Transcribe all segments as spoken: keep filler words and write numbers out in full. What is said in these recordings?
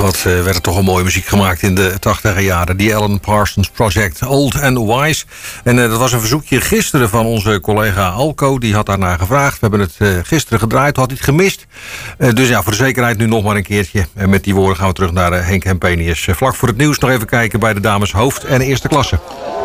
Wat uh, werd er toch een mooie muziek gemaakt in de tachtiger jaren. Die Alan Parsons Project, Old and Wise. En uh, dat was een verzoekje gisteren van onze collega Alco. Die had daarna gevraagd. We hebben het uh, gisteren gedraaid, had hij het gemist. Uh, dus ja, voor de zekerheid nu nog maar een keertje. En met die woorden gaan we terug naar uh, Henk Hempenius. Uh, vlak voor het nieuws nog even kijken bij de dames hoofd- en eerste klasse.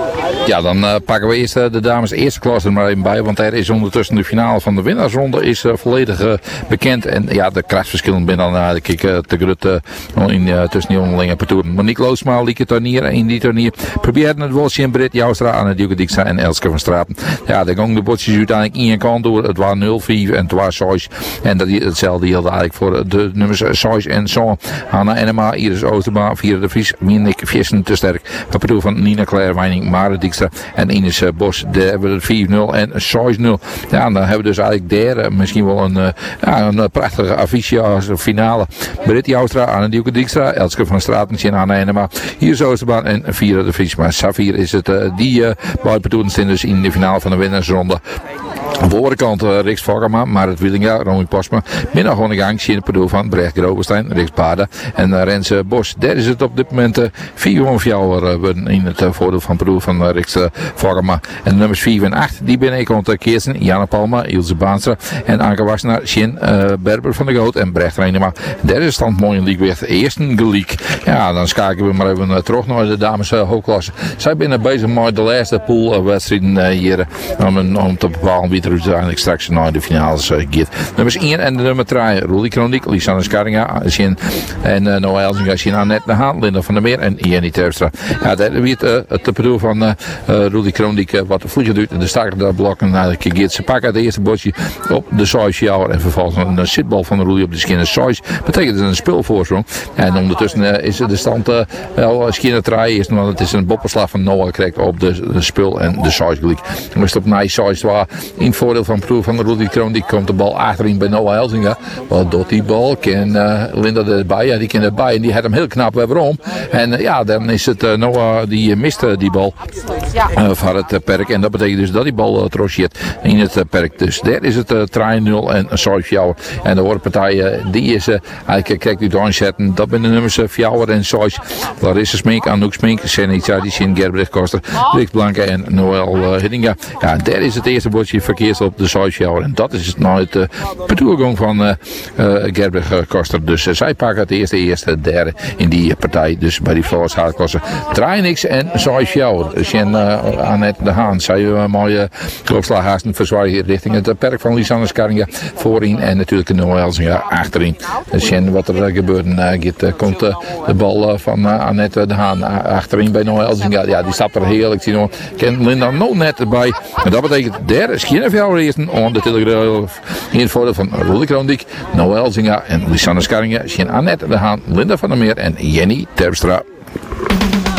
Ja, dan uh, pakken we eerst uh, de dames eerste klasse er maar even bij. Want er is ondertussen de finale van de winnaarsronde is uh, volledig uh, bekend. En ja, de krachtverschillen ben dan uh, ik, uh, te grut uh, in, uh, tussen die onderlinge partouren. Monique Loosma, Lieke Turnier in die turnier. Probeerde het wolsje in Britt Joustra, Anne Duke Dijkstra en Elske van Straten. Ja, de gong de botjes uiteindelijk in je kant door. Het waren nul vier en het was zes. En dat, hetzelfde hield eigenlijk voor de nummers zes en zo. Hanna Enema, Iris Oosterma, Vierde de Vries, Minik Viessen te sterk. Partouur van Nina Claire Weining, Mare Dijkstra en Ines uh, Bos. Daar hebben we het vier nul en zes nul. Ja, en dan hebben we dus eigenlijk daar uh, misschien wel een, uh, ja, een prachtige affiche als finale. Britt Joustra, Anne Duke Dijkstra, Elske van Straten, Sjen Hanna Enema, Iris Oosterbaan en Vierde de Vries. Maar Safir is het uh, die uh, buitenpartouren staan dus in de finale van de winnaarsronde. Aan de andere kant uh, Riks Voggerma, maar het Willinga, Romy Posma. Middag gewoon de gang, Sjen Pardoel van Brecht Grobenstein, Riks Baarden en uh, Rens uh, Bos. Daar is het op dit moment uh, vier van jou uh, in het uh, voordeel van Pardoel van uh, Riks uh, Voggerma. En de nummers vier en acht, die ben ik onder Keersen, Jana Palma, Ilse Baanstra en Anke Wassenaar, Sjen uh, Berber van de Goot en Brecht Reinema. Daar is de stand mooi in de week. Eerste gelijk. Ja, dan schakelen we maar even uh, terug naar de dames uh, hoogklasse. Zij zijn bezig met de laatste poolwedstrijden uh, hier uh, om, om te bepalen wie er uiteindelijk straks naar de finales uh, gaat. Nummers één en de nummer drie, Roelie Kroniek, Lisanne Skarringa, Sjen en uh, Noah Elzinga, Sjen Annette de Haan, Linda van der Meer en Jenny Terpstra. Ja, dat weet uh, het bedoel van uh, uh, Roelie Kroniek uh, wat de vliegen doet en de starke blokken eigenlijk gaat. Ze pakken het eerste bordje op de zes jaar en vervolgens een, een zitbal van de Roelie op de skin. zes betekent dus een spulvoorsprong. En ondertussen uh, is de stand uh, wel skin drie is, want het is een bopperslag van Noah krijgt op de, de spul en de zes gelijk. Dan is het op nij zes waar in het voordeel van proef van de Roelie Kroon, die komt de bal achterin bij Noah Elzinga. Wat doet die bal? Ken uh, Linda erbij, ja die kent erbij en die had hem heel knap weer om. En uh, ja, dan is het uh, Noah die uh, mist uh, die bal uh, van het uh, perk en dat betekent dus dat die bal uh, trosjeert in het uh, perk. Dus daar is het uh, drie nul en zes jouw. En de hoorpartij uh, die is uh, eigenlijk krijgt u doorzetten. Dat zijn de nummers uh, vier en zes. Larissa Smink, Anouk Smink, Senica, die Sjen Gerbrecht Koster, Rick Blanke en Noël uh, Hiddinga. Ja, daar is het eerste bordje verkeerd op de zes jaar. En dat is nou het uh, parcours van uh, uh, Gerbrecht uh, Koster. Dus uh, zij pakken het eerste, eerste, derde in die partij. Dus bij die vrouwenschaalklasse drie niks en zes jaar. Sjen uh, Annette de Haan. Zij uh, mooie opslaghaasten verzwaaien richting het uh, perk van Lisanne Skarringa voorin. En natuurlijk Noël Elzinga achterin. Sjen, wat er uh, gebeurt, uh, get, uh, komt uh, de bal uh, van uh, Annette de Haan uh, achterin bij Noël Elzinga. Ja, die stapt er heerlijk. Ik zie ken Linda nog net erbij. En dat betekent daar is geen veel eerste on de telegram in het voordeel van Roelie Kroondiek, Noël Elzinga en Lisanne Skarringa, Sjen Annette de Haan, Linda van der Meer en Jenny Terpstra.